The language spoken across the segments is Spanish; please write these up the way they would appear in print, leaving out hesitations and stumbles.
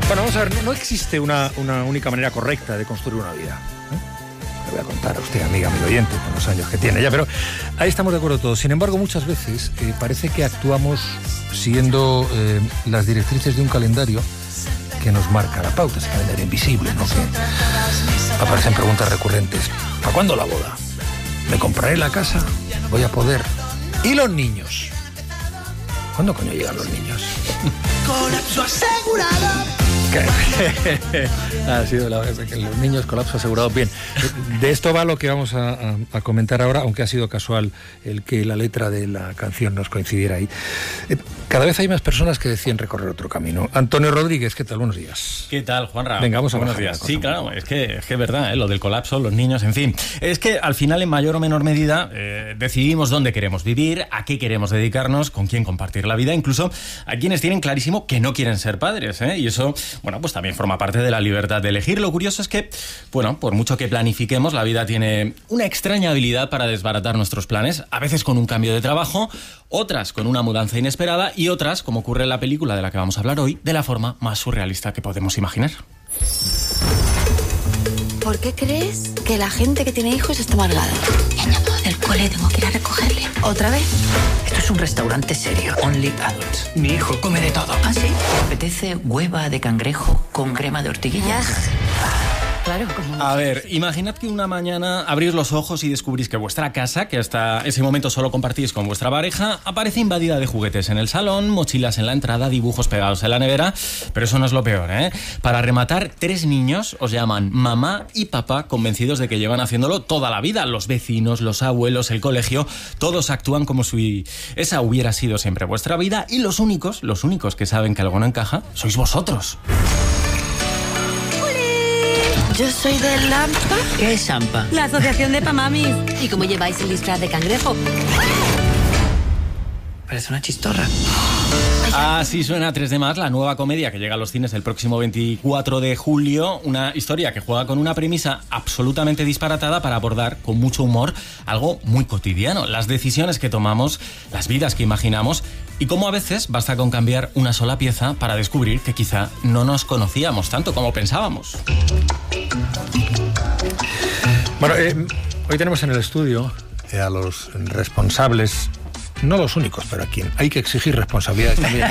Bueno, vamos a ver, no existe una única manera correcta de construir una vida. Le voy a contar a usted, amigo oyente, con los años que tiene ya, pero ahí estamos de acuerdo todos. Sin embargo, muchas veces parece que actuamos siguiendo las directrices de un calendario que nos marca la pauta, ese calendario invisible, ¿no? Que aparecen preguntas recurrentes. ¿Para cuándo la boda? ¿Me compraré la casa? ¿Voy a poder? ¿Y los niños? ¿Cuándo coño llegan los niños? Colapso asegurado. Ha sido la vez de que los niños, colapso asegurado. Bien, de esto va lo que vamos a comentar ahora, aunque ha sido casual el que la letra de la canción nos coincidiera ahí. Cada vez hay más personas que deciden recorrer otro camino. Antonio Rodríguez, ¿qué tal? Buenos días. ¿Qué tal, Juanra? Venga, vamos a Buenos días. Sí, claro, es que es verdad, lo del colapso, los niños, en fin. Es que al final, en mayor o menor medida, decidimos dónde queremos vivir, a qué queremos dedicarnos, con quién compartir la vida. Incluso hay quienes tienen clarísimo que no quieren ser padres, y eso, bueno, pues también forma parte de la libertad de elegir. Lo curioso es que, bueno, por mucho que planifiquemos, la vida tiene una extraña habilidad para desbaratar nuestros planes, a veces con un cambio de trabajo, otras con una mudanza inesperada y otras, como ocurre en la película de la que vamos a hablar hoy, de la forma más surrealista que podemos imaginar. ¿Por qué crees que la gente que tiene hijos está amargada? Me han llamado del cole, tengo que ir a recogerle. ¿Otra vez? Esto es un restaurante serio. Only adults. Mi hijo come de todo. ¿Ah, sí? ¿Te apetece hueva de cangrejo con crema de ortiguillas? Claro, como... A ver, imaginad que una mañana abrís los ojos y descubrís que vuestra casa, que hasta ese momento solo compartís con vuestra pareja, aparece invadida de juguetes en el salón, mochilas en la entrada, dibujos pegados en la nevera. Pero eso no es lo peor, ¿eh? Para rematar, 3 niños os llaman mamá y papá, convencidos de que llevan haciéndolo toda la vida. Los vecinos, los abuelos, el colegio, todos actúan como si esa hubiera sido siempre vuestra vida, y los únicos que saben que algo no encaja, sois vosotros. Yo soy de Lampa. ¿Qué es Sampa? La asociación de Pamamis. ¿Y cómo lleváis el disfraz de cangrejo? Parece una chistorra. Así suena 3 de Más, la nueva comedia que llega a los cines el próximo 24 de julio. Una historia que juega con una premisa absolutamente disparatada para abordar con mucho humor algo muy cotidiano. Las decisiones que tomamos, las vidas que imaginamos y cómo a veces basta con cambiar una sola pieza para descubrir que quizá no nos conocíamos tanto como pensábamos. Bueno, hoy tenemos en el estudio a los responsables, no los únicos, pero a quien hay que exigir responsabilidades también,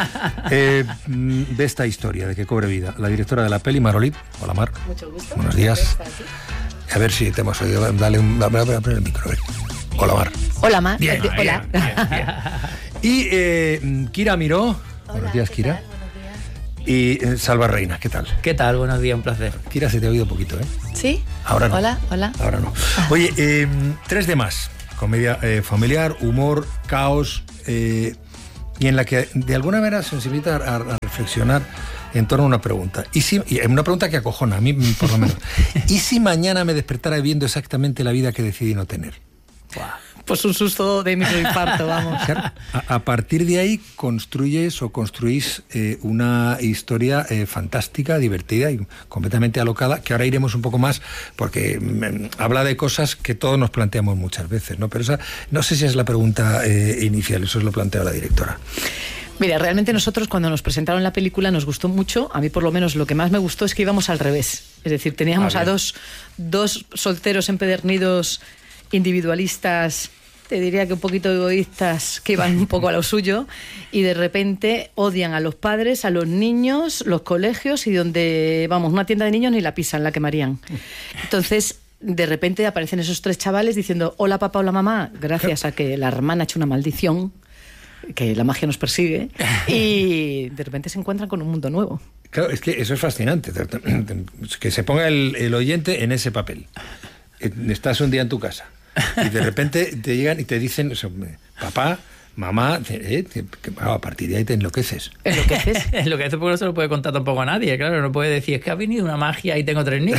de esta historia, de que cobre vida. La directora de la peli, Mar Olid. Hola, Mar. Mucho gusto. Buenos días. A ver si te hemos oído. Dale el micro. Hola, Mar. Hola, Mar. Bien. Hola. Bien. Y Kira Miró. Buenos días, Kira. Y Salva Reina, ¿qué tal? ¿Qué tal? Buenos días, un placer. Kira, se te ha oído poquito, ¿eh? ¿Sí? Ahora no. Hola. Ahora no. Oye, 3 de Más. Comedia familiar, humor, caos, y en la que de alguna manera sensibiliza a reflexionar en torno a una pregunta. Y una pregunta que acojona, a mí por lo menos. ¿Y si mañana me despertara viviendo exactamente la vida que decidí no tener? Buah. Pues un susto de microinfarto, vamos. Claro, a partir de ahí construís una historia fantástica, divertida y completamente alocada, que ahora iremos un poco más, porque habla de cosas que todos nos planteamos muchas veces, ¿no? Pero esa, no sé si es la pregunta inicial, eso es lo plantea la directora. Mira, realmente nosotros cuando nos presentaron la película nos gustó mucho. A mí por lo menos lo que más me gustó es que íbamos al revés. Es decir, teníamos a dos solteros empedernidos, individualistas, te diría que un poquito egoístas, que iban un poco a lo suyo, y de repente odian a los padres, a los niños, los colegios, y donde, vamos, una tienda de niños ni la pisan, la quemarían. Entonces, de repente aparecen esos 3 chavales diciendo, hola papá, hola mamá, gracias a que la hermana ha hecho una maldición, que la magia nos persigue, y de repente se encuentran con un mundo nuevo. Claro, es que eso es fascinante, que se ponga el oyente en ese papel. Estás un día en tu casa y de repente te llegan y te dicen, papá, mamá, a partir de ahí te enloqueces. ¿Enloqueces? Enloqueces porque no se lo puede contar tampoco a nadie, claro, no puede decir, es que ha venido una magia y tengo 3 niños.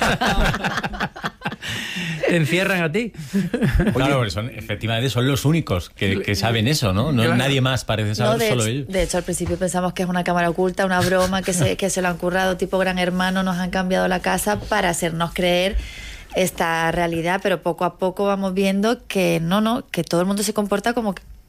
Te encierran a ti. Claro, efectivamente son los únicos que saben eso, ¿no? Claro. Nadie más parece saber, solo ellos. De hecho, al principio pensamos que es una cámara oculta, una broma, que se lo han currado tipo Gran Hermano, nos han cambiado la casa para hacernos creer esta realidad, pero poco a poco vamos viendo que que todo el mundo se comporta como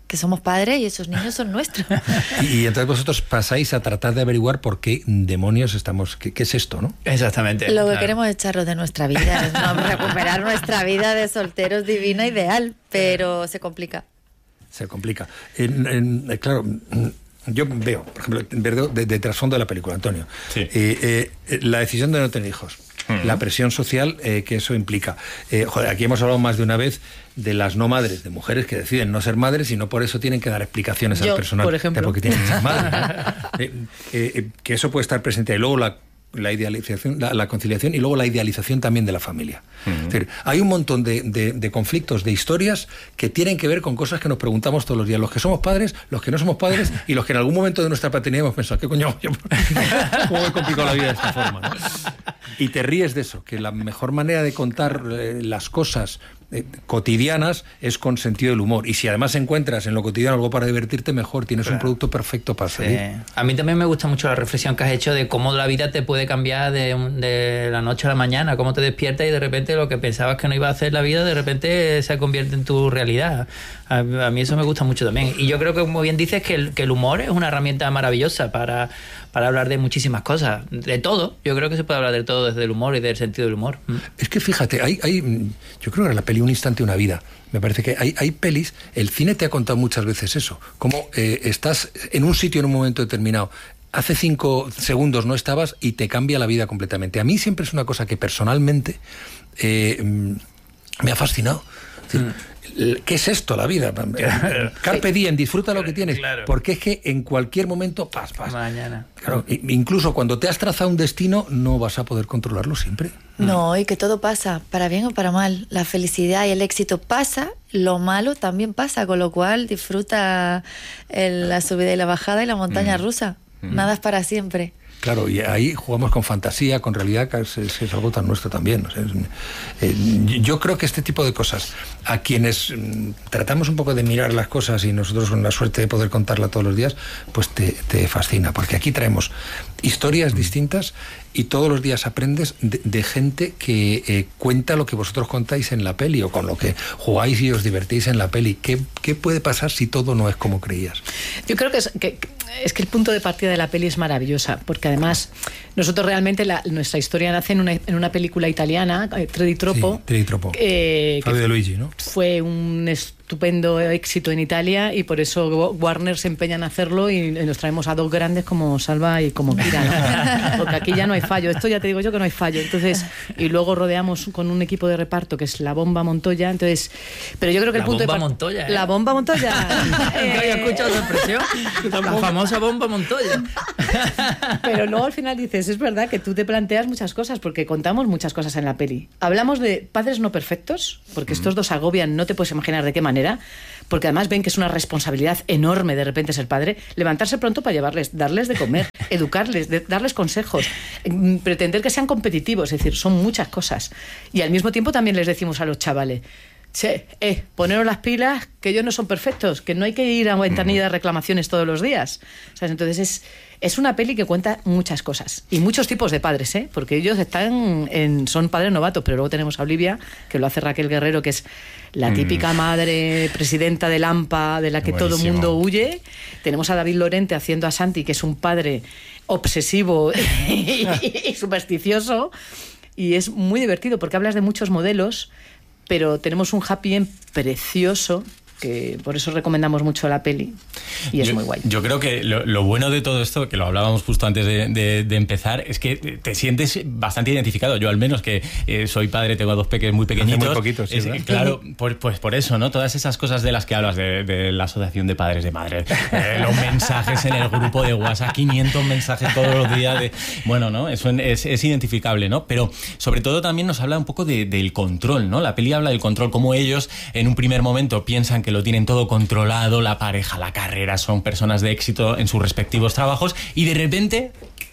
que somos padres y esos niños son nuestros. Y entonces vosotros pasáis a tratar de averiguar por qué demonios estamos, qué es esto, ¿no? Exactamente. Lo que queremos es echarlo de nuestra vida, es recuperar nuestra vida de solteros divina, ideal, pero se complica. Se complica. Claro, yo veo, por ejemplo, de trasfondo de la película, Antonio, sí. La decisión de no tener hijos, la presión social que eso implica. Aquí hemos hablado más de una vez de las no madres, de mujeres que deciden no ser madres y no por eso tienen que dar explicaciones al personal por ejemplo, de por qué tienen que ser madres, ¿no? Que eso puede estar presente. Y luego la idealización, la conciliación y luego la idealización también de la familia. Es decir, hay un montón de conflictos, de historias que tienen que ver con cosas que nos preguntamos todos los días. Los que somos padres, los que no somos padres y los que en algún momento de nuestra paternidad hemos pensado, ¿qué coño? ¿Cómo me he complicado la vida de esta forma, ¿no? Y te ríes de eso, que la mejor manera de contar las cosas cotidianas es con sentido del humor. Y si además encuentras en lo cotidiano algo para divertirte, mejor, tienes un producto perfecto para salir. A mí también me gusta mucho la reflexión que has hecho de cómo la vida te puede cambiar de la noche a la mañana, cómo te despiertas y de repente lo que pensabas que no iba a hacer la vida, de repente se convierte en tu realidad. A mí eso me gusta mucho también. Y yo creo que, como bien dices, que el humor es una herramienta maravillosa para hablar de muchísimas cosas, de todo. Yo creo que se puede hablar de todo desde el humor y del sentido del humor. Es que fíjate, yo creo que la peli Un instante, una vida. Me parece que hay pelis, el cine te ha contado muchas veces eso, como estás en un sitio en un momento determinado, hace 5 segundos no estabas y te cambia la vida completamente. A mí siempre es una cosa que personalmente me ha fascinado. Es decir, ¿qué es esto, la vida? Carpe diem, disfruta lo que tienes. Claro. Porque es que en cualquier momento, paz. Mañana. Claro, incluso cuando te has trazado un destino, no vas a poder controlarlo siempre. No, y que todo pasa, para bien o para mal. La felicidad y el éxito pasa, lo malo también pasa, con lo cual disfruta la subida y la bajada y la montaña rusa. Nada es para siempre. Claro, y ahí jugamos con fantasía, con realidad, que es algo tan nuestro también. O sea, yo creo que este tipo de cosas, a quienes tratamos un poco de mirar las cosas y nosotros con la suerte de poder contarla todos los días, pues te fascina, porque aquí traemos historias distintas y todos los días aprendes de gente que cuenta lo que vosotros contáis en la peli o con lo que jugáis y os divertís en la peli. ¿Qué puede pasar si todo no es como creías? Yo creo que es que el punto de partida de la peli es maravillosa, porque además nosotros realmente nuestra historia nace en una película italiana, Tre di Troppo. Sí, Tre di Troppo. Fabio De Luigi, ¿no? Fue un estupendo éxito en Italia y por eso Warner se empeña en hacerlo y nos traemos a dos grandes como Salva y como Kira, ¿no? Porque aquí ya no hay fallo, esto ya te digo yo que no hay fallo. Entonces, y luego rodeamos con un equipo de reparto que es La Bomba Montoya. Entonces, pero yo creo que el punto de Montoya, La Bomba Montoya. ¿Nunca había escuchado esa expresión? La famosa Bomba Montoya. Pero luego al final dices, es verdad que tú te planteas muchas cosas, porque contamos muchas cosas en la peli. Hablamos de padres no perfectos, porque estos dos agobian, no te puedes imaginar de qué manera, porque además ven que es una responsabilidad enorme de repente ser padre, levantarse pronto para darles de comer, educarles, darles consejos, pretender que sean competitivos, es decir, son muchas cosas. Y al mismo tiempo también les decimos a los chavales, poneros las pilas, que ellos no son perfectos, que no hay que ir a ventanilla de reclamaciones todos los días. ¿Sabes? Entonces es una peli que cuenta muchas cosas y muchos tipos de padres, porque ellos son padres novatos, pero luego tenemos a Olivia, que lo hace Raquel Guerrero, que es la típica madre presidenta del AMPA de la que todo el mundo huye. Tenemos a David Lorente haciendo a Santi, que es un padre obsesivo y supersticioso, y es muy divertido porque hablas de muchos modelos, pero tenemos un happy end precioso, que por eso recomendamos mucho la peli y es muy guay. Yo creo que lo bueno de todo esto, que lo hablábamos justo antes de empezar, es que te sientes bastante identificado. Yo al menos, que soy padre, tengo a dos peques muy pequeñitos. Hace muy poquitos, sí, claro, pues por eso, ¿no? Todas esas cosas de las que hablas, de la asociación de padres de madres, los mensajes en el grupo de WhatsApp, 500 mensajes todos los días, bueno, ¿no? Eso es identificable, ¿no? Pero sobre todo también nos habla un poco del control, ¿no? La peli habla del control, cómo ellos en un primer momento piensan que lo tienen todo controlado, la pareja, la carrera, son personas de éxito en sus respectivos trabajos, y de repente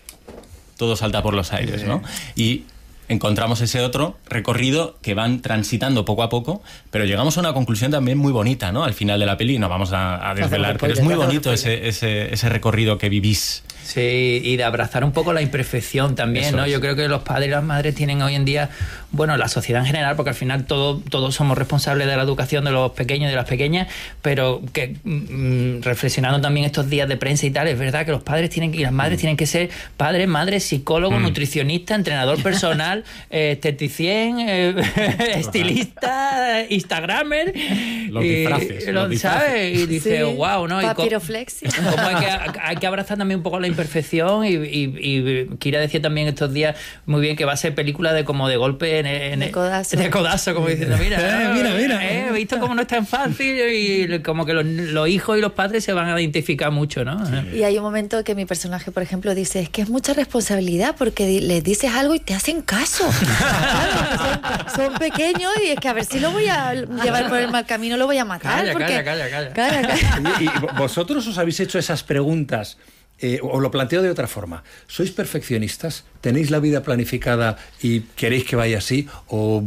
todo salta por los aires, ¿no? Y encontramos ese otro recorrido que van transitando poco a poco, pero llegamos a una conclusión también muy bonita, ¿no? Al final de la peli, no vamos a desvelar, pero es muy bonito ese recorrido que vivís Sí, y de abrazar un poco la imperfección también, Eso ¿no? es. Yo creo que los padres y las madres tienen hoy en día, bueno, la sociedad en general, porque al final todos somos responsables de la educación de los pequeños y de las pequeñas, pero que reflexionando también estos días de prensa y tal, es verdad que los padres y las madres tienen que ser padres, madres, psicólogos, nutricionista, entrenador personal, esteticien, estilista, instagramer. Los disfraces, los disfraces. ¿sabes? Y dice, wow, ¿no? Papiroflexia. Como hay que abrazar también un poco la imperfección y Kira decía también estos días muy bien que va a ser película de como de golpe De codazo. de codazo, como diciendo, mira, he visto cómo no es tan fácil y como que los hijos y los padres se van a identificar mucho, ¿no? Y hay un momento que mi personaje, por ejemplo, dice, es que es mucha responsabilidad porque les dices algo y te hacen caso. Claro, son pequeños y es que a ver si lo voy a llevar por el mal camino, lo voy a matar. Calla. ¿Y vosotros os habéis hecho esas preguntas? Os lo planteo de otra forma. ¿Sois perfeccionistas? ¿Tenéis la vida planificada y queréis que vaya así? ¿O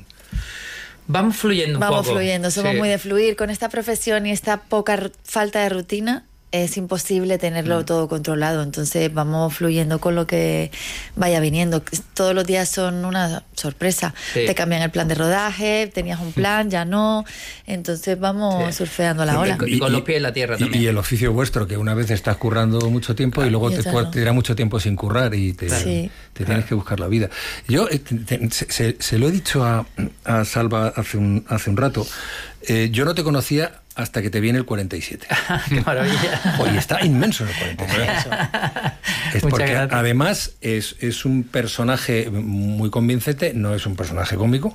Vamos fluyendo un poco. Vamos fluyendo, somos muy de fluir. Con esta profesión y esta poca falta de rutina, es imposible tenerlo todo controlado. Entonces vamos fluyendo con lo que vaya viniendo. Todos los días son una sorpresa. Sí. Te cambian el plan de rodaje, tenías un plan, ya no. Entonces vamos surfeando la ola. Y con los pies en la tierra también. Y el oficio vuestro, que una vez estás currando mucho tiempo y luego y otra no. te dirá mucho tiempo sin currar y te tienes que buscar la vida. Yo se lo he dicho a Salva hace un rato. Yo no te conocía hasta que te vi en el 47. ¡Qué maravilla! Oye, está inmenso en el 47. Es porque gracias. además es un personaje muy convincente, no es un personaje cómico.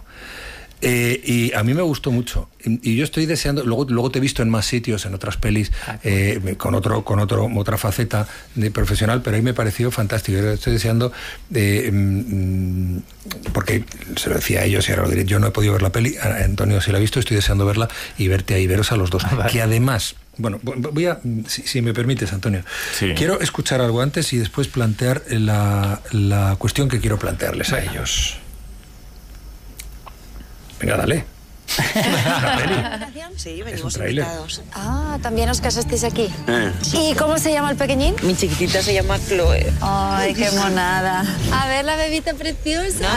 Y a mí me gustó mucho y yo estoy deseando, luego te he visto en más sitios, en otras pelis, con otra faceta de profesional, pero ahí me pareció fantástico. Yo estoy deseando porque se lo decía a ellos y ahora lo diré, yo no he podido ver la peli, Antonio sí la ha visto, estoy deseando verla y verte ahí, veros a los dos, Vale. que además, bueno, voy a, si me permites, Antonio, Sí. quiero escuchar algo antes y después plantear la cuestión que quiero plantearles a ellos. Venga, dale. Sí, Es venimos un tráiler. invitados. Ah, ¿también os casasteis aquí? ¿Y cómo se llama el pequeñín? Mi chiquitita se llama Chloe. Ay, qué monada. A ver la bebita preciosa.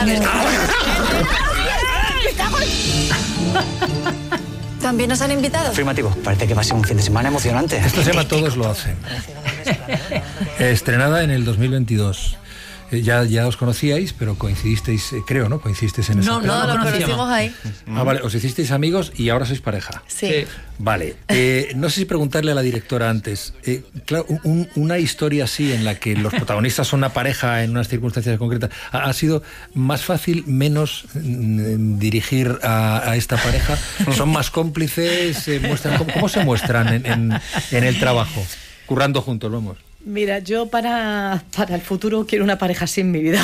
¿También nos han invitado? Afirmativo. Parece que va a ser un fin de semana emocionante. Esto se llama Todos lo hacen. Estrenada en el 2022. Ya os conocíais, pero coincidisteis, creo, ¿no? Coincidisteis en esa No, peli. No, lo conocíamos. conocimos ahí. Ah, vale, os hicisteis amigos y ahora sois pareja. Sí. Vale, no sé si preguntarle a la directora antes, claro, una historia así en la que los protagonistas son una pareja en unas circunstancias concretas, ¿ha sido más fácil, menos dirigir a esta pareja? ¿Son más cómplices? ¿Cómo se muestran en el trabajo? Currando juntos, vamos. Mira, yo para el futuro quiero una pareja así en mi vida.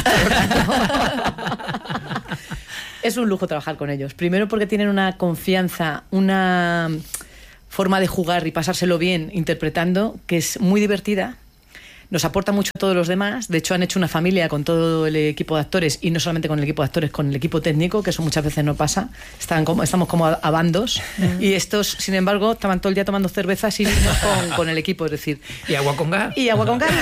Es un lujo trabajar con ellos. Primero porque tienen una confianza, una forma de jugar y pasárselo bien interpretando que es muy divertida. Nos aporta mucho a todos los demás. De hecho, han hecho una familia con todo el equipo de actores y no solamente con el equipo de actores, con el equipo técnico, que eso muchas veces no pasa. Estamos como a bandos. Y estos, sin embargo, estaban todo el día tomando cervezas y no con el equipo, es decir. ¿Y agua con gas? Y agua con gas.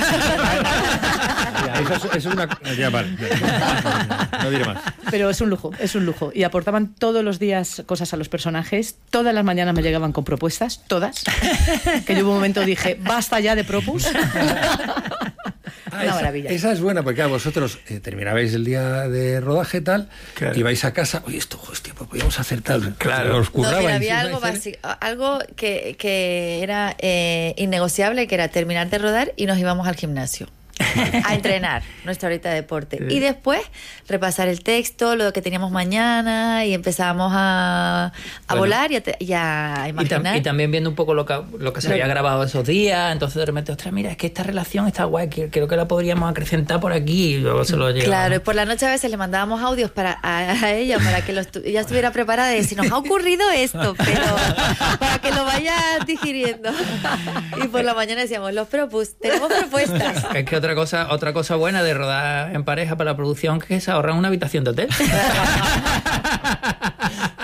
Eso es una... Ya, vale. No diré más. Pero es un lujo. Y aportaban todos los días cosas a los personajes. Todas las mañanas me llegaban con propuestas, todas. Que yo hubo un momento dije, basta ya de propus. Una maravilla. Esa es buena, porque vosotros terminabais el día de rodaje tal, Claro. y vais a casa, oye, esto, hostia, pues podíamos hacer tal. Claro. Os No, currabais, mira, había ¿sí? algo básico, algo que era innegociable, que era terminar de rodar y nos íbamos al gimnasio a entrenar nuestra horita de deporte. Y después repasar el texto, lo que teníamos mañana, y empezábamos a Bueno. volar y a imaginar. Y también viendo un poco lo que se había grabado esos días, entonces de repente, ostras, mira, es que esta relación está guay, creo que la podríamos acrecentar por aquí y luego se lo llevamos. Claro, y por la noche a veces le mandábamos audios a ella para que ella estuviera preparada y decir, nos ha ocurrido esto, pero para que lo vaya digiriendo. Y por la mañana decíamos, tenemos propuestas. Es que otra cosa buena de rodar en pareja para la producción que es ahorrar una habitación de hotel.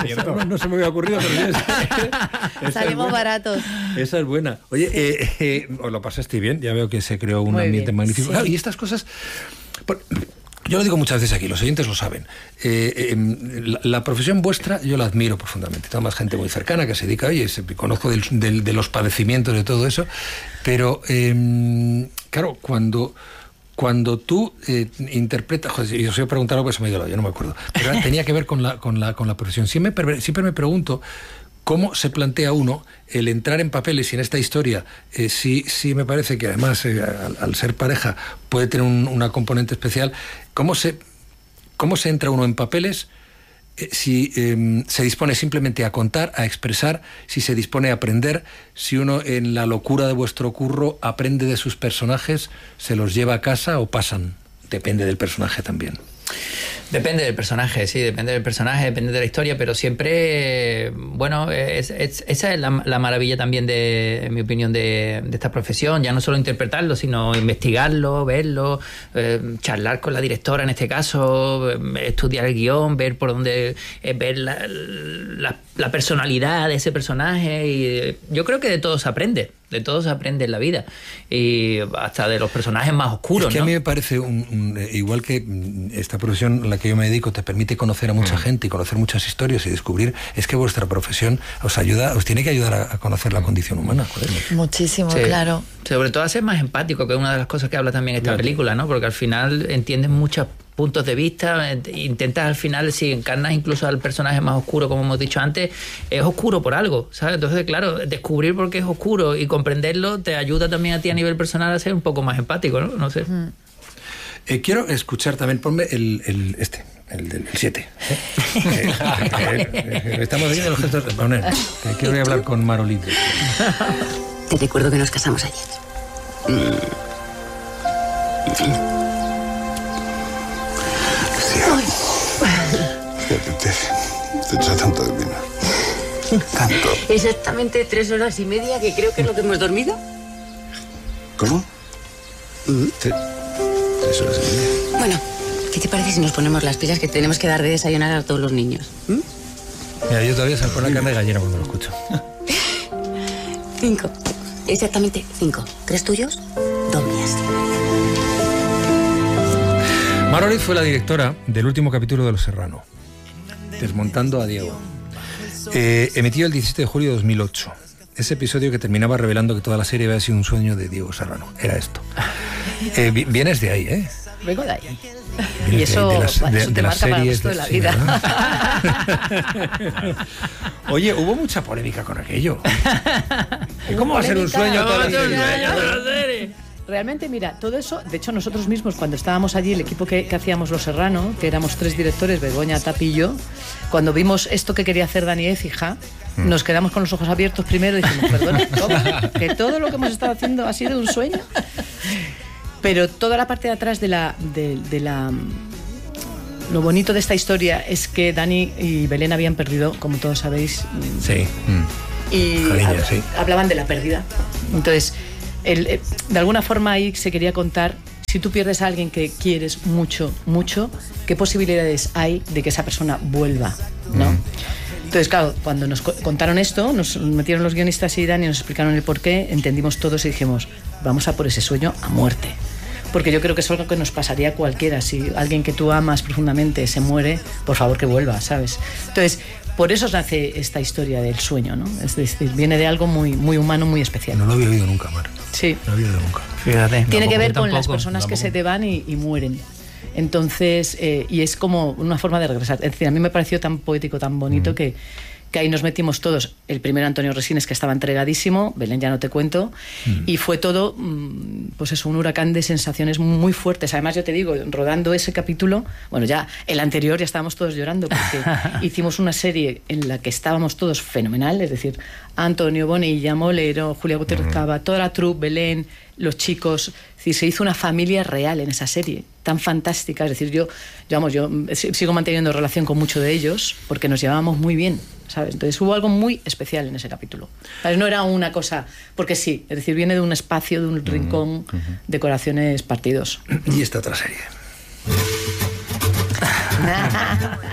No se me había ocurrido, pero Salimos baratos. Esa es buena. Oye, os lo pasaste bien, ya veo que se creó un ambiente magnífico. Sí. Claro, y estas cosas... Yo lo digo muchas veces aquí, los oyentes lo saben. La profesión vuestra yo la admiro profundamente. Tengo más gente muy cercana que se dedica, conozco de los padecimientos de todo eso, pero claro, cuando tú interpretas... Joder, yo os voy a preguntar algo que se me ha ido la olla, no me acuerdo. Pero tenía que ver con la profesión. Siempre me pregunto cómo se plantea uno el entrar en papeles, y en esta historia sí me parece que además al ser pareja puede tener una componente especial. ¿Cómo se entra uno en papeles si se dispone simplemente a contar, a expresar, si se dispone a aprender, si uno en la locura de vuestro curro aprende de sus personajes, se los lleva a casa o pasan? Depende del personaje también. Depende del personaje, sí, depende del personaje, depende de la historia, pero siempre, bueno, esa es la maravilla también, en mi opinión, de esta profesión. Ya no solo interpretarlo, sino investigarlo, verlo, charlar con la directora en este caso, estudiar el guión, ver por dónde, ver la personalidad de ese personaje. Y yo creo que de todo se aprende. De todo se aprende en la vida, y hasta de los personajes más oscuros. Es que ¿no? A mí me parece, igual que esta profesión a la que yo me dedico te permite conocer a mucha gente y conocer muchas historias y descubrir, es que vuestra profesión os tiene que ayudar a conocer la condición humana. Joder. Muchísimo, sí. claro. Sobre todo a ser más empático, que es una de las cosas que habla también esta película, ¿no? Porque al final entiendes muchos puntos de vista, intentas al final, si encarnas incluso al personaje más oscuro, como hemos dicho antes, es oscuro por algo, ¿sabes? Entonces, claro, descubrir por qué es oscuro y comprenderlo te ayuda también a ti a nivel personal a ser un poco más empático, ¿no? No sé. Quiero escuchar también, ponme el 7. Estamos haciendo los gestos de poner. Quiero hablar con Marolín. Te recuerdo que nos casamos ayer. Te echa tanto de menos. Tanto. Exactamente 3 horas y media, que creo que es lo que hemos dormido. ¿Cómo? 3 horas y media. Bueno, ¿qué te parece si nos ponemos las pilas que tenemos que dar de desayunar a todos los niños? Mira, yo todavía salgo por la carne de gallina cuando lo escucho. 5. Exactamente 5. 3 tuyos, 2 mías. Marolín fue la directora del último capítulo de Los Serrano, Desmontando a Diego. Emitido el 17 de julio de 2008. Ese episodio que terminaba revelando que toda la serie había sido un sueño de Diego Serrano. Era esto. Vienes de ahí, ¿eh? Vengo de ahí. Vienes y eso de te las marca para el series resto de la vida. Oye, hubo mucha polémica con aquello. ¿Cómo va a ser un sueño toda la serie? Realmente, mira, todo eso, de hecho nosotros mismos cuando estábamos allí, el equipo que hacíamos Los Serrano, que éramos 3 directores, Begoña, Tapi y yo, cuando vimos esto que quería hacer Dani Écija, nos quedamos con los ojos abiertos primero y dijimos, perdona, ¿cómo? ¿Que todo lo que hemos estado haciendo ha sido un sueño? Pero toda la parte de atrás lo bonito de esta historia es que Dani y Belén habían perdido, como todos sabéis. Sí. Y hablaban de la pérdida. Entonces, de alguna forma ahí se quería contar, si tú pierdes a alguien que quieres mucho, mucho, ¿qué posibilidades hay de que esa persona vuelva? ¿No? Entonces, claro, cuando nos contaron esto, nos metieron los guionistas y Dani, nos explicaron el porqué, entendimos todos y dijimos, vamos a por ese sueño a muerte. Porque yo creo que es algo que nos pasaría a cualquiera. Si alguien que tú amas profundamente se muere, por favor que vuelva, ¿sabes? Entonces, por eso nace esta historia del sueño, ¿no? Es decir, viene de algo muy, muy humano, muy especial. No lo había oído nunca, Mar. Sí. No lo había oído nunca. Fíjate. Tiene que ver con las personas que se te van y mueren. Entonces, y es como una forma de regresar. Es decir, a mí me pareció tan poético, tan bonito que ahí nos metimos todos. El primero Antonio Resines, que estaba entregadísimo, Belén ya no te cuento, y fue todo, pues eso, un huracán de sensaciones muy fuertes. Además, yo te digo, rodando ese capítulo, bueno, ya el anterior ya estábamos todos llorando, porque hicimos una serie en la que estábamos todos fenomenal, es decir, Antonio Bonilla, Molero, Julia Gutiérrez Cava, toda la troupe, Belén, los chicos. Es decir, se hizo una familia real en esa serie, tan fantástica. Es decir, yo sigo manteniendo relación con muchos de ellos porque nos llevábamos muy bien, ¿sabes? Entonces hubo algo muy especial en ese capítulo. ¿Sabes? No era una cosa porque sí, es decir, viene de un espacio, de un rincón de corazones partidos. Y esta otra serie.